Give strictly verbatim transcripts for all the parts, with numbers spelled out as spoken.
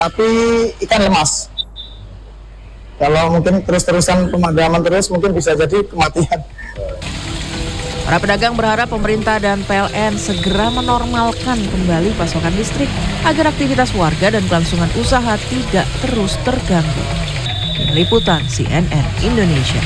tapi ikan lemas. Kalau mungkin terus-terusan pemadaman terus, mungkin bisa jadi kematian. Para pedagang berharap pemerintah dan P L N segera menormalkan kembali pasokan listrik agar aktivitas warga dan kelangsungan usaha tidak terus terganggu. Tim Liputan C N N Indonesia.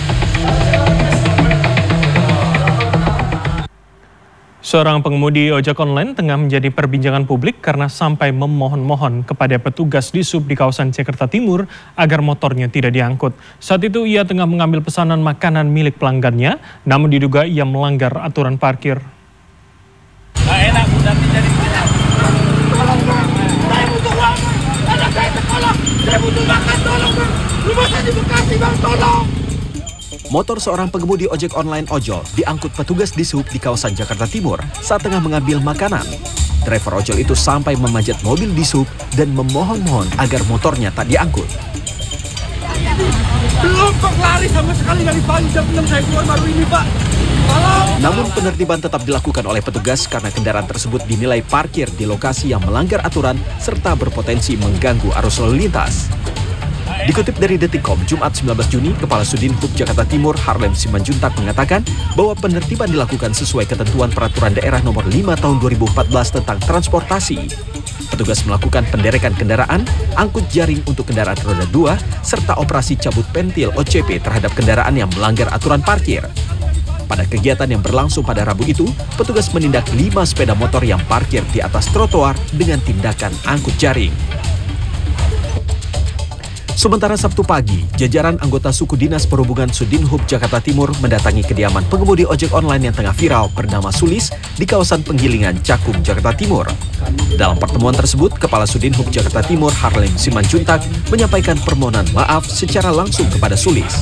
Seorang pengemudi ojek online tengah menjadi perbincangan publik karena sampai memohon-mohon kepada petugas di sub di kawasan Jakarta Timur agar motornya tidak diangkut. Saat itu ia tengah mengambil pesanan makanan milik pelanggannya, namun diduga ia melanggar aturan parkir. Nggak enak, udah jadi penyakit. Tolong, saya butuh uang, anak saya sekolah, saya butuh makan, tolong, rumah saya di Bekasi, bang, tolong. Motor seorang pengemudi ojek online ojol diangkut petugas di sub di kawasan Jakarta Timur saat tengah mengambil makanan. Driver ojol itu sampai memanjat mobil di sub dan memohon-mohon agar motornya tak diangkut. Belum kok lari sama sekali dari pagi jam enam saya keluar baru ini, Pak. Tolong. Namun penertiban tetap dilakukan oleh petugas karena kendaraan tersebut dinilai parkir di lokasi yang melanggar aturan serta berpotensi mengganggu arus lalu lintas. Dikutip dari Detikcom, Jumat sembilan belas Juni, Kepala Sudinhub Jakarta Timur Harlem Simanjuntak mengatakan bahwa penertiban dilakukan sesuai ketentuan Peraturan Daerah Nomor lima Tahun dua ribu empat belas tentang transportasi. Petugas melakukan penderekan kendaraan, angkut jaring untuk kendaraan roda dua, serta operasi cabut pentil O C P terhadap kendaraan yang melanggar aturan parkir. Pada kegiatan yang berlangsung pada Rabu itu, petugas menindak lima sepeda motor yang parkir di atas trotoar dengan tindakan angkut jaring. Sementara Sabtu pagi, jajaran anggota suku Dinas Perhubungan Sudinhub Jakarta Timur mendatangi kediaman pengemudi ojek online yang tengah viral bernama Sulis di kawasan Penggilingan, Cakung, Jakarta Timur. Dalam pertemuan tersebut, Kepala Sudinhub Jakarta Timur Harlem Simanjuntak menyampaikan permohonan maaf secara langsung kepada Sulis.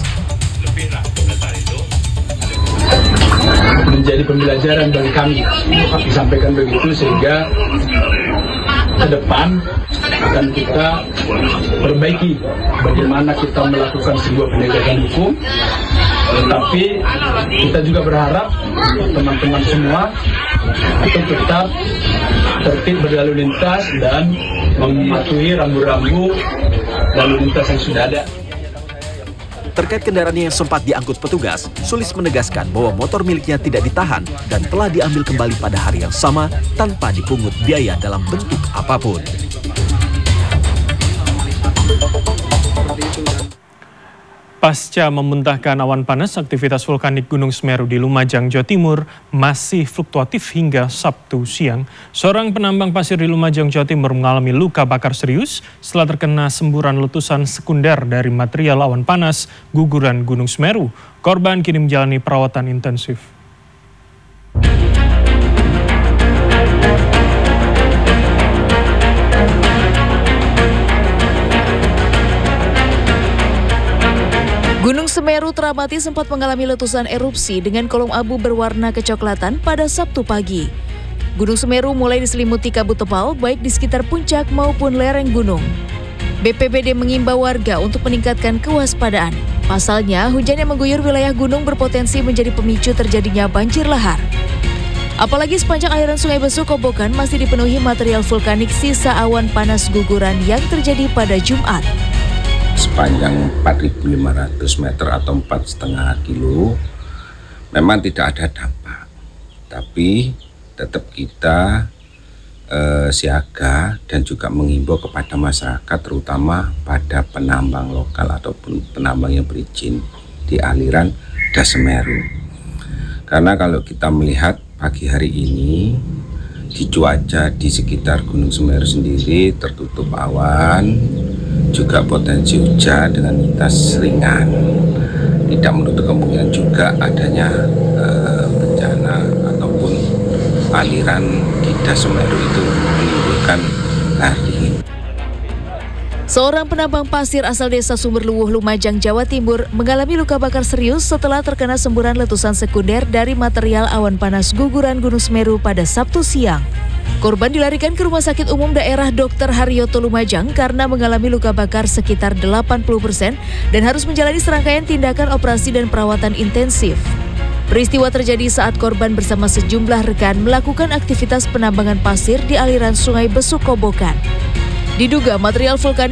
Menjadi pembelajaran bagi kami disampaikan begitu sehingga ke depan akan kita perbaiki bagaimana kita melakukan sebuah penegakan hukum, tetapi kita juga berharap teman-teman semua untuk tetap tertib berlalu lintas dan mematuhi rambu-rambu lalu lintas yang sudah ada. Terkait kendaraannya yang sempat diangkut petugas, Sulis menegaskan bahwa motor miliknya tidak ditahan dan telah diambil kembali pada hari yang sama tanpa dipungut biaya dalam bentuk apapun. Pasca memuntahkan awan panas, aktivitas vulkanik Gunung Semeru di Lumajang, Jawa Timur masih fluktuatif hingga Sabtu siang. Seorang penambang pasir di Lumajang, Jawa Timur mengalami luka bakar serius setelah terkena semburan letusan sekunder dari material awan panas guguran Gunung Semeru. Korban kini menjalani perawatan intensif. Gunung Semeru teramati sempat mengalami letusan erupsi dengan kolom abu berwarna kecoklatan pada Sabtu pagi. Gunung Semeru mulai diselimuti kabut tebal baik di sekitar puncak maupun lereng gunung. B P B D mengimbau warga untuk meningkatkan kewaspadaan. Pasalnya, hujan yang mengguyur wilayah gunung berpotensi menjadi pemicu terjadinya banjir lahar. Apalagi sepanjang aliran Sungai Besu Kobokan masih dipenuhi material vulkanik sisa awan panas guguran yang terjadi pada Jumat. Sepanjang empat ribu lima ratus meter atau empat koma lima kilo memang tidak ada dampak, tapi tetap kita eh, siaga dan juga mengimbau kepada masyarakat, terutama pada penambang lokal ataupun penambang yang berizin di aliran Das Semeru. Karena kalau kita melihat pagi hari ini di cuaca di sekitar Gunung Semeru sendiri tertutup awan, juga potensi hujan dengan intensitas ringan. Tidak menutup kemungkinan juga adanya eh, bencana ataupun aliran di Das Semeru itu menimbulkan lahar dingin. Seorang penambang pasir asal desa Sumberluwuh, Lumajang, Jawa Timur mengalami luka bakar serius setelah terkena semburan letusan sekunder dari material awan panas guguran Gunung Semeru pada Sabtu siang. Korban dilarikan ke Rumah Sakit Umum Daerah Dokter Haryoto Lumajang karena mengalami luka bakar sekitar delapan puluh persen dan harus menjalani serangkaian tindakan operasi dan perawatan intensif. Peristiwa terjadi saat korban bersama sejumlah rekan melakukan aktivitas penambangan pasir di aliran Sungai Besu Kobokan. Diduga material vulkanik